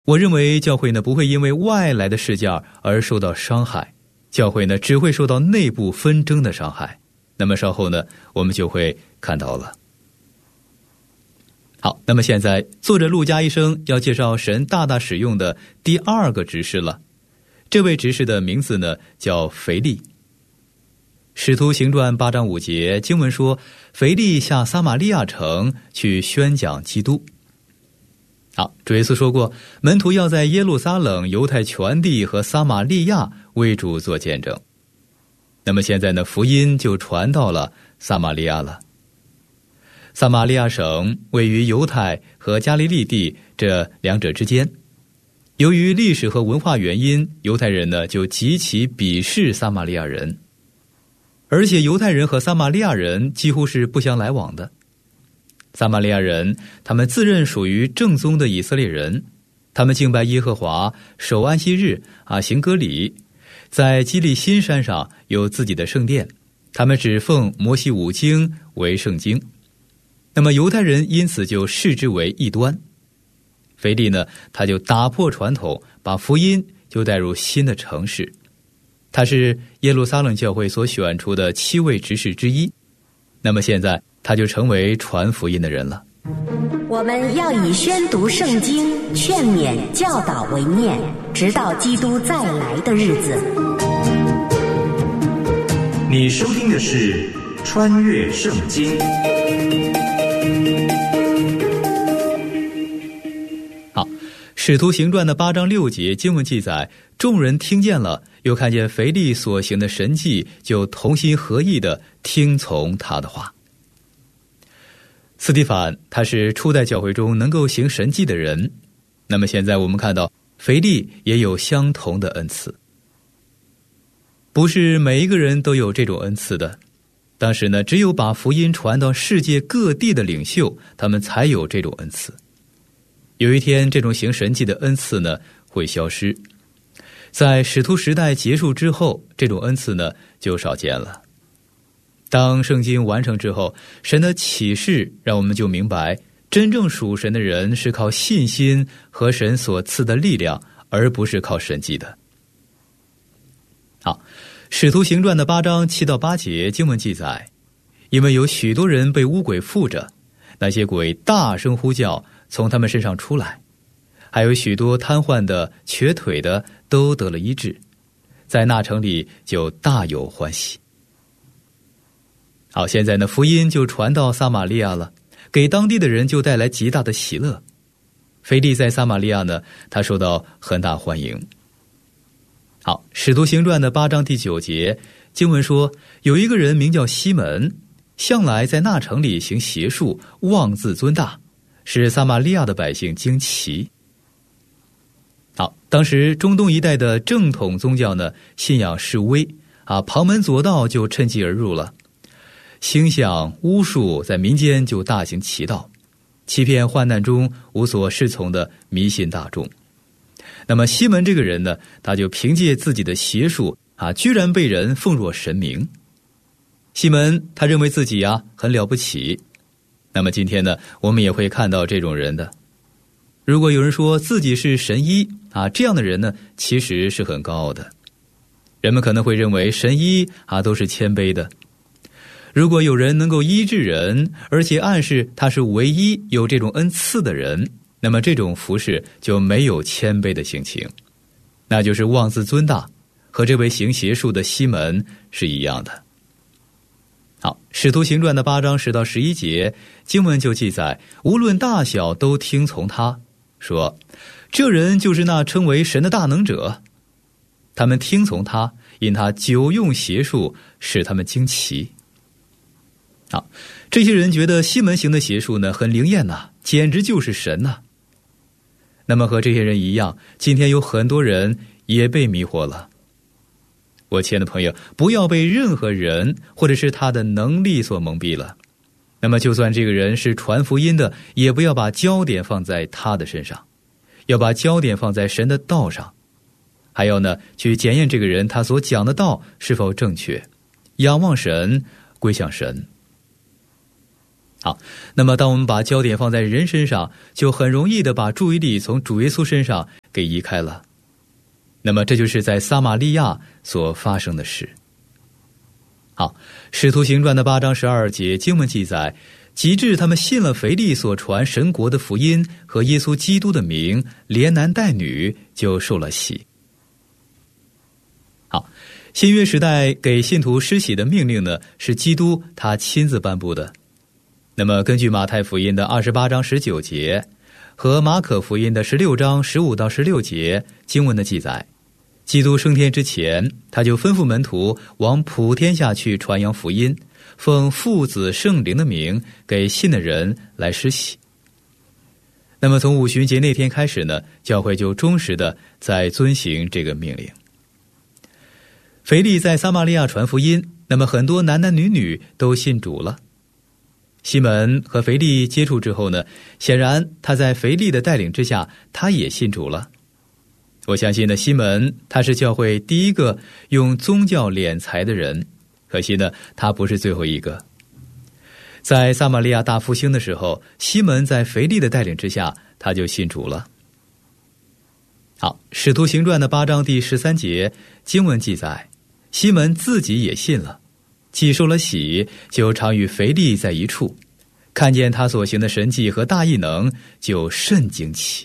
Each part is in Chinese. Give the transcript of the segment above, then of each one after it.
我认为教会呢不会因为外来的事件而受到伤害，教会呢只会受到内部纷争的伤害。那么稍后呢我们就会看到了。好，那么现在作者路加医生要介绍神大大使用的第二个执事了。这位执事的名字呢叫腓力。使徒行传8章5节经文说，腓力下撒玛利亚城去宣讲基督。好，主耶稣说过，门徒要在耶路撒冷、犹太全地和撒玛利亚为主做见证。那么现在呢，福音就传到了撒玛利亚了。撒玛利亚省位于犹太和加利利地这两者之间。由于历史和文化原因，犹太人呢就极其鄙视撒玛利亚人，而且犹太人和撒玛利亚人几乎是不相来往的。撒玛利亚人他们自认属于正宗的以色列人，他们敬拜耶和华，守安息日行割礼，在基利心山上有自己的圣殿，他们只奉摩西五经为圣经。那么犹太人因此就视之为异端。腓力呢，他就打破传统，把福音就带入新的城市。他是耶路撒冷教会所选出的7位执事之一。那么现在他就成为传福音的人了。 我们要以宣读圣经、劝勉、教导为念，直到基督再来的日子。 你收听的是穿越圣经。 好，使徒行传的8章6节经文记载，众人听见了，又看见腓力所行的神迹，就同心合意地听从他的话。斯提反他是初代教会中能够行神迹的人，那么现在我们看到腓力也有相同的恩赐。不是每一个人都有这种恩赐的，当时呢，只有把福音传到世界各地的领袖，他们才有这种恩赐。有一天这种行神迹的恩赐呢会消失，在使徒时代结束之后，这种恩赐呢就少见了。当圣经完成之后，神的启示让我们就明白，真正属神的人是靠信心和神所赐的力量，而不是靠神迹的。好，使徒行传的8章7到8节经文记载，因为有许多人被污鬼附着，那些鬼大声呼叫，从他们身上出来，还有许多瘫痪的、瘸腿的都得了医治，在那城里就大有欢喜。好，现在呢，福音就传到撒玛利亚了，给当地的人就带来极大的喜乐。腓力在撒玛利亚呢，他受到很大欢迎。好，使徒行传的8章第9节经文说，有一个人名叫西门，向来在那城里行邪术，妄自尊大，使撒玛利亚的百姓惊奇。好，当时中东一带的正统宗教呢，信仰示威旁门左道就趁机而入了。星象巫术在民间就大行其道，欺骗患难中无所适从的迷信大众。那么西门这个人呢，他就凭借自己的邪术居然被人奉若神明。西门他认为自己很了不起。那么今天呢，我们也会看到这种人的。如果有人说自己是神医这样的人呢，其实是很高傲的。人们可能会认为神医都是谦卑的。如果有人能够医治人，而且暗示他是唯一有这种恩赐的人，那么这种服侍就没有谦卑的性情，那就是妄自尊大，和这位行邪术的西门是一样的。好，使徒行传的8章10到11节经文就记载，无论大小都听从他，说这人就是那称为神的大能者。他们听从他，因他久用邪术，使他们惊奇。好，这些人觉得西门行的邪术呢很灵验简直就是神那么和这些人一样，今天有很多人也被迷惑了。我亲爱的朋友，不要被任何人或者是他的能力所蒙蔽了。那么就算这个人是传福音的，也不要把焦点放在他的身上，要把焦点放在神的道上。还要呢，去检验这个人他所讲的道是否正确，仰望神，归向神。 好，那么当我们把焦点放在人身上，就很容易的把注意力从主耶稣身上给移开了。那么这就是在撒玛利亚所发生的事。好，使徒行传的8章12节经文记载，及至他们信了腓力所传神国的福音和耶稣基督的名，连男带女就受了洗。好，新约时代给信徒施洗的命令呢，是基督他亲自颁布的。那么根据马太福音的28章19节和马可福音的16章15到16节经文的记载，基督升天之前，他就吩咐门徒往普天下去传扬福音，奉父子圣灵的名给信的人来施洗。那么从五旬节那天开始呢，教会就忠实的在遵行这个命令。腓力在撒玛利亚传福音，那么很多男男女女都信主了。西门和腓力接触之后呢，显然他在腓力的带领之下，他也信主了。我相信呢，西门他是教会第一个用宗教敛财的人，可惜呢，他不是最后一个。在撒玛利亚大复兴的时候，西门在腓力的带领之下，他就信主了。好，使徒行传的8章第13节经文记载，西门自己也信了，既受了洗，就常与腓力在一处，看见他所行的神迹和大异能，就甚惊奇。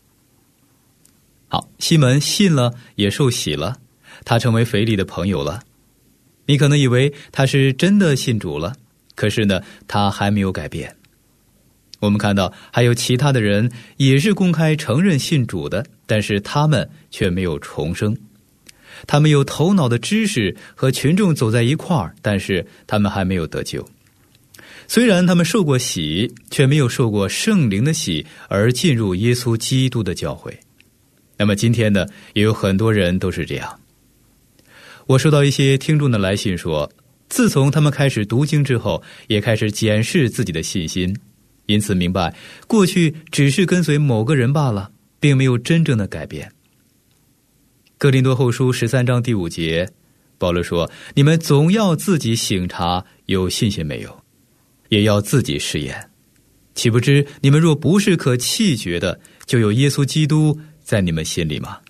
好，西门信了，也受洗了，他成为腓力的朋友了。你可能以为他是真的信主了，可是呢，他还没有改变。我们看到还有其他的人也是公开承认信主的，但是他们却没有重生。他们有头脑的知识和群众走在一块儿，但是他们还没有得救。虽然他们受过洗，却没有受过圣灵的洗而进入耶稣基督的教会。那么今天呢，也有很多人都是这样。我收到一些听众的来信说，自从他们开始读经之后，也开始检视自己的信心，因此明白过去只是跟随某个人罢了，并没有真正的改变。哥林多后书13章第5节，保罗说，你们总要自己省察有信心没有，也要自己试验，岂不知你们若不是可弃绝的，就有耶稣基督在你们心里吗？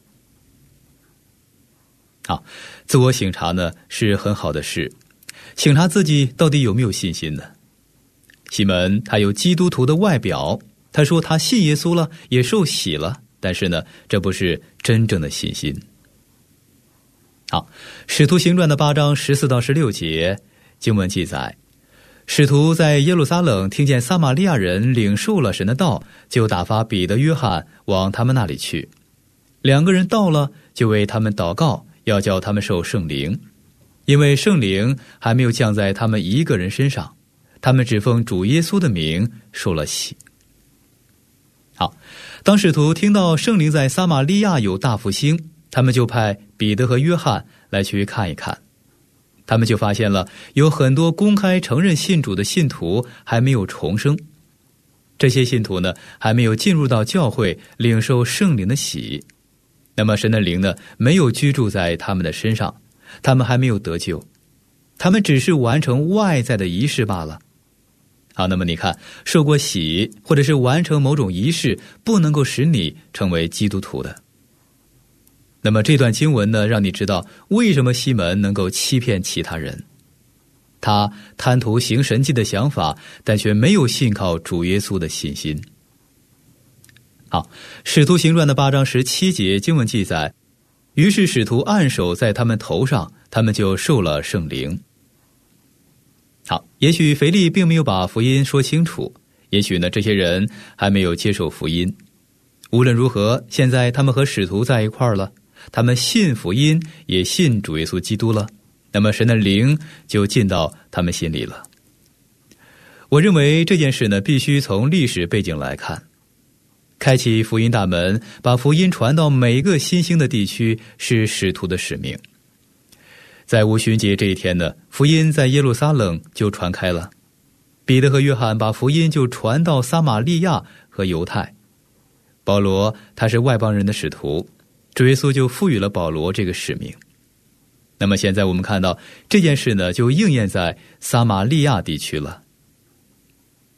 好，自我省察呢是很好的事，省察自己到底有没有信心呢？西门他有基督徒的外表，他说他信耶稣了，也受洗了，但是呢，这不是真正的信心。好，使徒行传的8章14到16节经文记载，使徒在耶路撒冷听见撒玛利亚人领受了神的道，就打发彼得约翰往他们那里去。2个人到了，就为他们祷告，要叫他们受圣灵，因为圣灵还没有降在他们一个人身上，他们只奉主耶稣的名受了洗。好，当使徒听到圣灵在撒玛利亚有大复兴，他们就派彼得和约翰来去看一看。他们就发现了有很多公开承认信主的信徒还没有重生，这些信徒呢，还没有进入到教会领受圣灵的洗，那么神的灵呢，没有居住在他们的身上，他们还没有得救，他们只是完成外在的仪式罢了。好，那么你看，受过洗或者是完成某种仪式，不能够使你成为基督徒的。那么这段经文呢，让你知道为什么西门能够欺骗其他人。他贪图行神迹的想法，但却没有信靠主耶稣的信心。好，使徒行传的8章17节经文记载，于是使徒按手在他们头上，他们就受了圣灵。好，也许腓力并没有把福音说清楚，也许呢，这些人还没有接受福音。无论如何，现在他们和使徒在一块儿了，他们信福音，也信主耶稣基督了，那么神的灵就进到他们心里了。我认为这件事呢，必须从历史背景来看。开启福音大门，把福音传到每一个新兴的地区，是使徒的使命。在五旬节这一天呢，福音在耶路撒冷就传开了，彼得和约翰把福音就传到撒玛利亚和犹太。保罗他是外邦人的使徒，主耶稣就赋予了保罗这个使命。那么现在我们看到这件事呢，就应验在撒玛利亚地区了。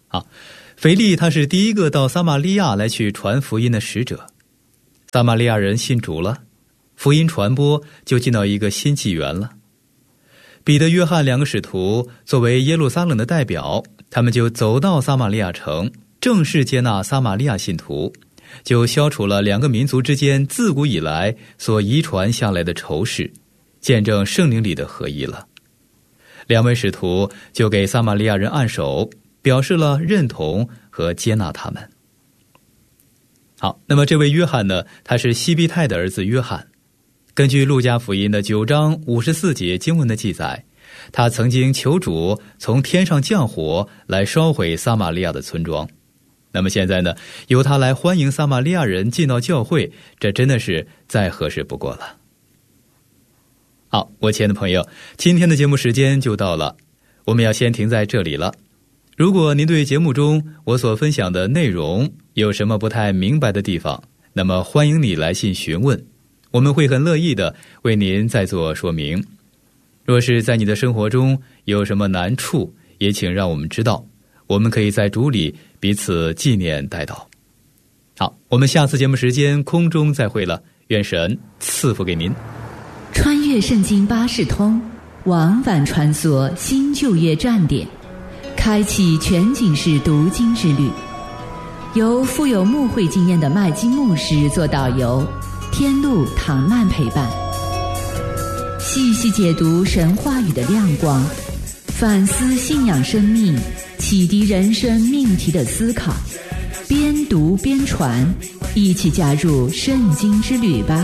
腓力他是第一个到撒玛利亚来去传福音的使者，撒玛利亚人信主了，福音传播就进到一个新纪元了。彼得、约翰两个使徒作为耶路撒冷的代表，他们就走到撒玛利亚城，正式接纳撒玛利亚信徒，就消除了两个民族之间自古以来所遗传下来的仇视，见证圣灵里的合一了。两位使徒就给撒玛利亚人按手，表示了认同和接纳他们。好，那么这位约翰呢，他是西庇太的儿子约翰。根据路加福音的9章54节经文的记载，他曾经求主从天上降火来烧毁撒玛利亚的村庄。那么现在呢，由他来欢迎撒玛利亚人进到教会，这真的是再合适不过了。好，我亲爱的朋友，今天的节目时间就到了，我们要先停在这里了。如果您对节目中我所分享的内容有什么不太明白的地方，那么欢迎你来信询问，我们会很乐意的为您再做说明。若是在你的生活中有什么难处，也请让我们知道，我们可以在主里彼此纪念代祷。好，我们下次节目时间空中再会了，愿神赐福给您。 穿越圣经巴士通，往返穿梭新旧约站点，开启全景式读经之旅。由富有牧会经验的麦基牧师做导游，天路唐曼陪伴，细细解读神话语的亮光，反思信仰生命，启迪人生命题的思考，边读边传，一起加入圣经之旅吧。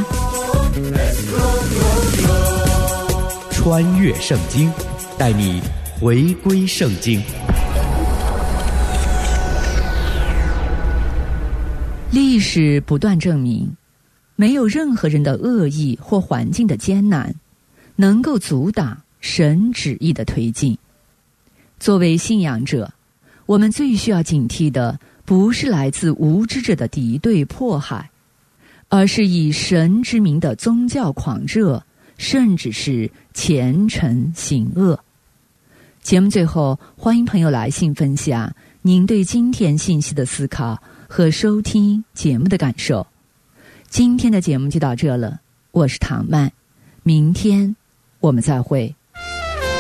穿越圣经，带你回归圣经。 历史不断证明，没有任何人的恶意或环境的艰难能够阻挡神旨意的推进。作为信仰者，我们最需要警惕的不是来自无知者的敌对迫害，而是以神之名的宗教狂热，甚至是虔诚行恶。节目最后，欢迎朋友来信分享您对今天信息的思考和收听节目的感受。今天的节目就到这了，我是唐曼，明天我们再会。